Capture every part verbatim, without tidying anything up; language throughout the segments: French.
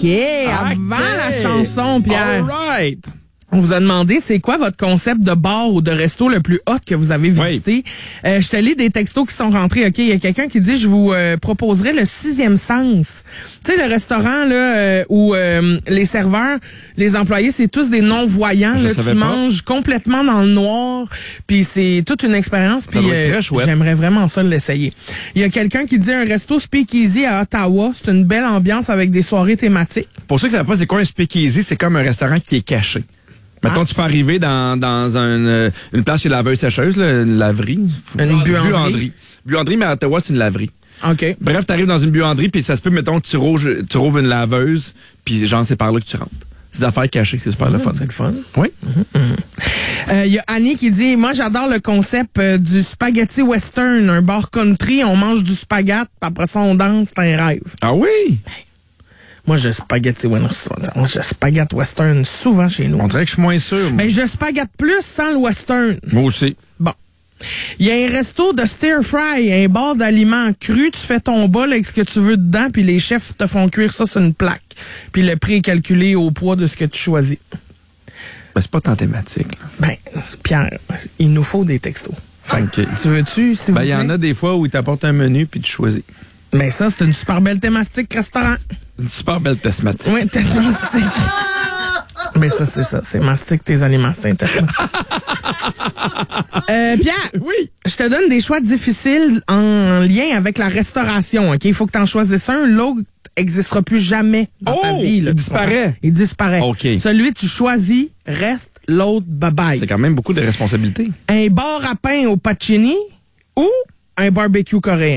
OK, avant OK. la chanson, Pierre. All right. On vous a demandé c'est quoi votre concept de bar ou de resto le plus hot que vous avez visité. Oui. Euh, je te lis des textos qui sont rentrés. OK, il y a quelqu'un qui dit je vous euh, proposerai le sixième sens. Tu sais le restaurant là euh, où euh, les serveurs, les employés, c'est tous des non-voyants. Là, tu pas. manges complètement dans le noir. Puis c'est toute une expérience. Puis euh, j'aimerais vraiment ça l'essayer. Il y a quelqu'un qui dit un resto Speakeasy à Ottawa. C'est une belle ambiance avec des soirées thématiques. Pour ceux qui ne savent pas c'est quoi un Speakeasy, c'est comme un restaurant qui est caché. Mettons, ah. tu peux arriver dans, dans un, euh, une place chez laveuse sécheuse, là, une laverie. Une buanderie. buanderie. Buanderie, mais à Ottawa, c'est une laverie. OK. Bref, tu arrives dans une buanderie, puis ça se peut, mettons, que tu rouges, tu rouvres une laveuse, puis genre, c'est par là que tu rentres. C'est des affaires cachées, c'est super mmh, le fun. C'est le fun. Oui. Il mmh, mmh. euh, y a Annie qui dit, moi, j'adore le concept euh, du spaghetti western, un bar country, on mange du spaghetti, puis après ça, on danse, c'est un rêve. Ah oui? Moi, je spaghetti western. Moi, je spaghetti western souvent chez nous. On dirait que je suis moins sûr. Mais je spaghetti plus sans le western. Moi aussi. Bon. Il y a un resto de stir fry, un bar d'aliments crus. Tu fais ton bol avec ce que tu veux dedans, puis les chefs te font cuire ça sur une plaque. Puis le prix est calculé au poids de ce que tu choisis. Ben, c'est pas tant thématique. Là. Ben, Pierre, il nous faut des textos. Fait okay. Tu veux-tu, s'il Ben, il y en a des fois où ils t'apportent un menu, puis tu choisis. Mais ça, c'est une super belle thématique restaurant. Une super belle thématique. Oui, thématique. Mais ça, c'est ça. C'est mastique tes aliments, c'est intéressant. euh, Pierre. Oui. Je te donne des choix difficiles en lien avec la restauration, OK? Il faut que tu en choisisses un. L'autre n'existera plus jamais dans oh, ta vie. Là, il disparaît. Il disparaît. OK. Celui que tu choisis reste, l'autre, bye-bye. C'est quand même beaucoup de responsabilités. Un bar à pain au pacini ou un barbecue coréen?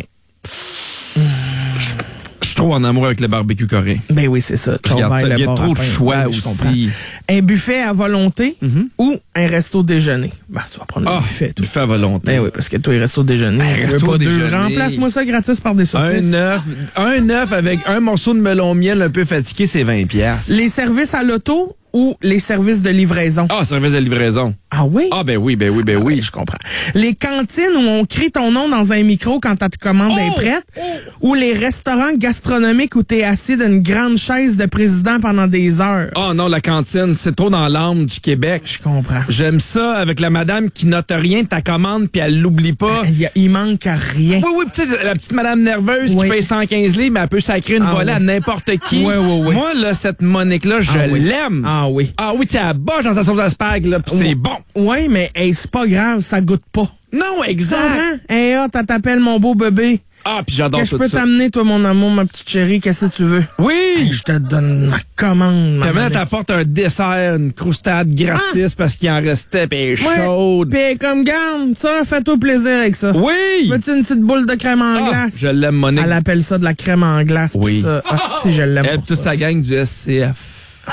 Je, je suis trop en amour avec le barbecue coréen. Ben oui, c'est ça. Ça. Il y a trop de choix oui, aussi. Un buffet à volonté mm-hmm. ou un resto déjeuner? Ben, tu vas prendre oh, le buffet. Toi. Buffet à volonté. Ben oui, parce que toi, les restos déjeuner, ben, tu resto veux pas déjeuner. deux. Remplace-moi ça gratis par des saucisses. Un œuf, un œuf avec un morceau de melon miel un peu fatigué, c'est vingt piastres. Les services à l'auto ou les services de livraison? Ah, service de livraison. Ah oui? Ah ben oui, ben oui, ben oui. oui. Je comprends. Les cantines où on crie ton nom dans un micro quand ta commande oh! est prête oh! Ou les restaurants gastronomiques où t'es assis d'une grande chaise de président pendant des heures? Ah oh, non, la cantine, c'est trop dans l'âme du Québec. Je comprends. J'aime ça avec la madame qui note rien de ta commande puis elle l'oublie pas. Il, il manque rien. Oui, oui, tu sais, la petite madame nerveuse oui. qui paye cent quinze livres, mais elle peut sacrer une ah, volée oui. à n'importe qui. Oui, oui, oui. Moi, là, cette Monique-là, je ah, oui. l'aime. Ah oui. Ah oui, tu sais, elle bâche dans sa sauce à spag, là, pis oui. c'est bon. Oui, mais hey, c'est pas grave, ça goûte pas. Non, exact. Hey, ah, t'appelles mon beau bébé. Ah, puis j'adore que tout ça. Je peux t'amener, toi, mon amour, ma petite chérie, qu'est-ce que tu veux? Oui! Hey, je te donne ma commande. Comment t'apportes un dessert, une croustade gratis ah! parce qu'il en restait, pis elle est ouais. chaude. Pis comme garde, ça, fais-toi plaisir avec ça. Oui! Veux-tu une petite boule de crème en ah, glace? Je l'aime, Monique. Elle appelle ça de la crème en glace. Oui. Ça. Ah, si, je l'aime. Elle toute sa gang du S C F.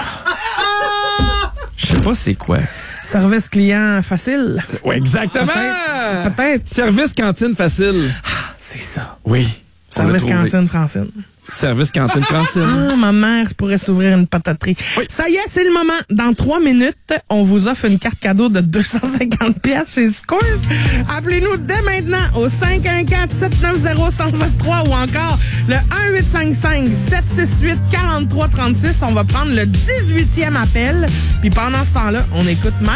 Je sais pas c'est quoi. Service client facile. Oui, exactement. Peut-être. Peut-être. Service cantine facile. Ah, c'est ça. Oui. Service cantine Francine. Service cantine Francine. Ah, ma mère pourrait s'ouvrir une pataterie. Oui. Ça y est, c'est le moment. Dans trois minutes, on vous offre une carte cadeau de deux cent cinquante piastres chez Scores. Appelez-nous dès maintenant au cinq un quatre, sept neuf zéro, un zéro sept trois ou encore le un huit cinq cinq, sept six huit, quatre trois trois six. On va prendre le dix-huitième appel. Puis pendant ce temps-là, on écoute